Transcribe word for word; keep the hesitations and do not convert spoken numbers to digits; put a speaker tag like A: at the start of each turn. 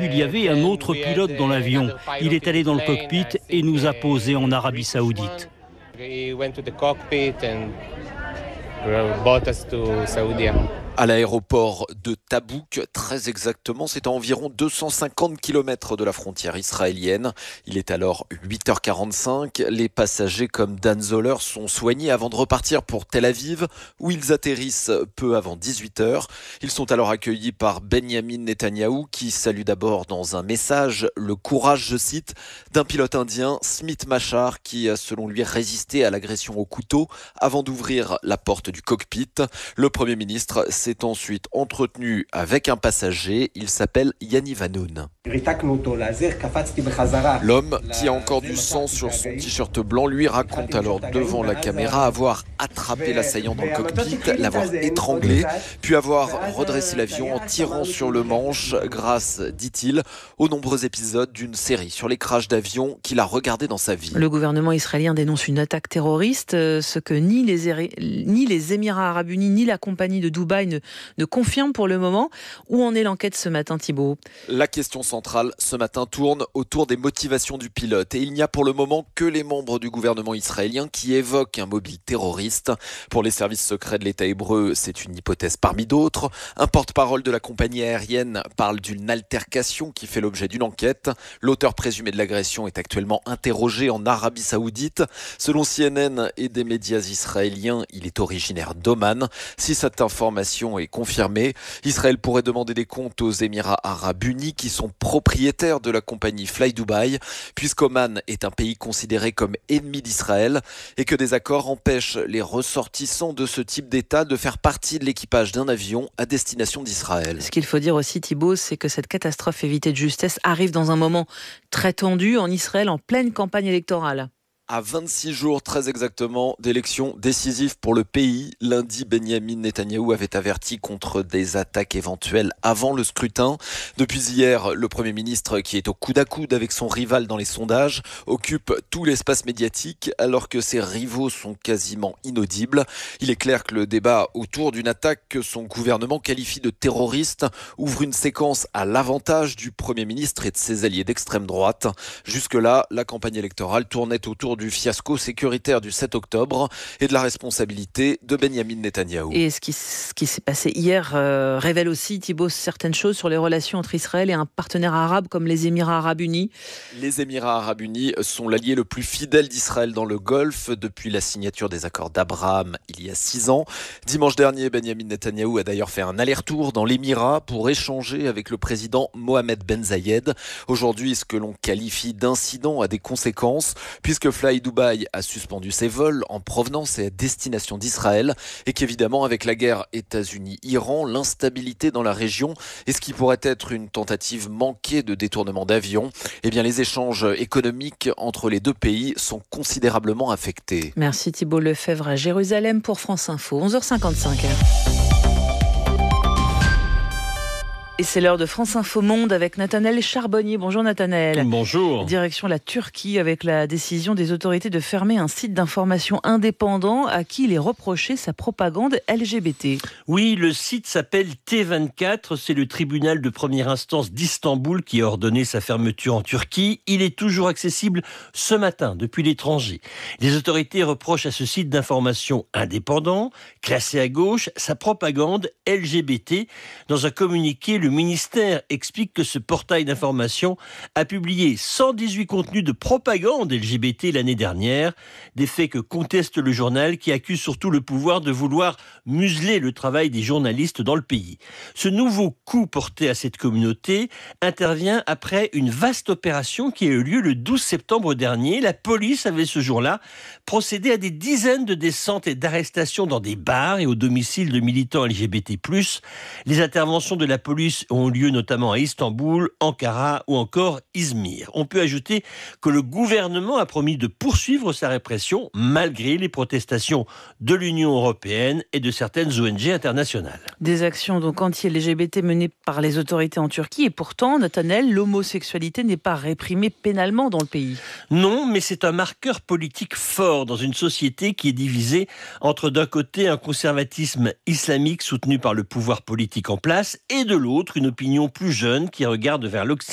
A: puis il y avait un autre pilote dans l'avion. Il est allé dans le cockpit et nous a posé en Arabie Saoudite.
B: À l'aéroport de Tabouk, très exactement, c'est à environ deux cent cinquante kilomètres de la frontière israélienne. Il est alors huit heures quarante-cinq. Les passagers comme Dan Zoller sont soignés avant de repartir pour Tel Aviv, où ils atterrissent peu avant dix-huit heures. Ils sont alors accueillis par Benjamin Netanyahou, qui salue d'abord dans un message le courage, je cite, d'un pilote indien, Smith Machar, qui a selon lui résisté à l'agression au couteau avant d'ouvrir la porte du cockpit. Le Premier ministre s'est ensuite entretenu avec un passager. Il s'appelle Yanni Vanoun. L'homme, qui a encore du sang sur son t-shirt blanc, lui raconte alors devant la caméra avoir attrapé l'assaillant dans le cockpit, l'avoir étranglé, puis avoir redressé l'avion en tirant sur le manche grâce, dit-il, aux nombreux épisodes d'une série sur les crashs d'avions qu'il a regardé dans sa vie.
C: Le gouvernement israélien dénonce une attaque terroriste, ce que ni les, Éri- ni les Émirats arabes unis ni la compagnie de Dubaï ne, ne confirment pour le moment. Où en est l'enquête ce matin, Thibault ?
B: La question centrale ce matin tourne autour des motivations du pilote. Et il n'y a pour le moment que les membres du gouvernement israélien qui évoquent un mobile terroriste. Pour les services secrets de l'État hébreu, c'est une hypothèse parmi d'autres. Un porte-parole de la compagnie aérienne parle d'une altercation qui fait l'objet d'une enquête. L'auteur présumé de l'agression est actuellement interrogé en Arabie Saoudite. Selon C N N et des médias israéliens, il est originaire d'Oman. Si cette information est confirmée, Israël pourrait demander des comptes aux Émirats arabes unis qui sont propriétaires de la compagnie Fly Dubai, puisqu'Oman est un pays considéré comme ennemi d'Israël et que des accords empêchent les ressortissants de ce type d'État de faire partie de l'équipage d'un avion à destination d'Israël.
C: Ce qu'il faut dire aussi, Thibault, c'est que cette catastrophe évitée de justesse arrive dans un moment très tendu en Israël, en pleine campagne électorale.
B: À vingt-six jours, très exactement, d'élections décisives pour le pays. Lundi, Benjamin Netanyahou avait averti contre des attaques éventuelles avant le scrutin. Depuis hier, le Premier ministre, qui est au coude à coude avec son rival dans les sondages, occupe tout l'espace médiatique alors que ses rivaux sont quasiment inaudibles. Il est clair que le débat autour d'une attaque que son gouvernement qualifie de terroriste ouvre une séquence à l'avantage du Premier ministre et de ses alliés d'extrême droite. Jusque-là, la campagne électorale tournait autour du fiasco sécuritaire du sept octobre et de la responsabilité de Benjamin Netanyahou.
C: Et ce qui, ce qui s'est passé hier euh, révèle aussi, Thibault, certaines choses sur les relations entre Israël et un partenaire arabe comme les Émirats arabes unis.
B: Les Émirats arabes unis sont l'allié le plus fidèle d'Israël dans le Golfe depuis la signature des accords d'Abraham il y a six ans. Dimanche dernier, Benjamin Netanyahou a d'ailleurs fait un aller-retour dans l'Émirat pour échanger avec le président Mohamed Ben Zayed. Aujourd'hui, ce que l'on qualifie d'incident a des conséquences puisque Fly Dubai a suspendu ses vols en provenance et à destination d'Israël et qu'évidemment avec la guerre États-Unis-Iran, l'instabilité dans la région et ce qui pourrait être une tentative manquée de détournement d'avions, eh bien les échanges économiques entre les deux pays sont considérablement affectés.
C: Merci Thibault Lefebvre à Jérusalem pour France Info, onze heures cinquante-cinq. Et c'est l'heure de France Info Monde avec Nathanaël Charbonnier. Bonjour Nathanaël.
A: Bonjour.
C: Direction la Turquie avec la décision des autorités de fermer un site d'information indépendant à qui il est reproché sa propagande L G B T.
A: Oui, le site s'appelle T vingt-quatre. C'est le tribunal de première instance d'Istanbul qui a ordonné sa fermeture en Turquie. Il est toujours accessible ce matin depuis l'étranger. Les autorités reprochent à ce site d'information indépendant, classé à gauche, sa propagande L G B T. Dans un communiqué, le ministère explique que ce portail d'information a publié cent dix-huit contenus de propagande L G B T l'année dernière, des faits que conteste le journal qui accuse surtout le pouvoir de vouloir museler le travail des journalistes dans le pays. Ce nouveau coup porté à cette communauté intervient après une vaste opération qui a eu lieu le douze septembre dernier. La police avait ce jour-là procédé à des dizaines de descentes et d'arrestations dans des bars et au domicile de militants L G B T plus. Les interventions de la police ont lieu notamment à Istanbul, Ankara ou encore Izmir. On peut ajouter que le gouvernement a promis de poursuivre sa répression malgré les protestations de l'Union européenne et de certaines O N G internationales.
C: Des actions donc anti-L G B T menées par les autorités en Turquie et pourtant, Nathanaël, l'homosexualité n'est pas réprimée pénalement dans le pays.
A: Non, mais c'est un marqueur politique fort dans une société qui est divisée entre d'un côté un conservatisme islamique soutenu par le pouvoir politique en place et de l'autre une opinion plus jeune qui regarde vers l'Occident.